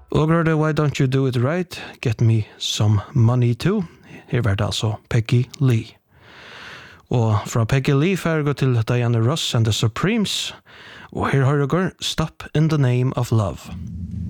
Og hørte Why Don't You Do It Right, Get Me Some Money Too. Her var det altså Peggy Lee. Og fra Peggy Lee får gå til Diana Ross and the Supremes. Og her har dere Stop in the Name of Love.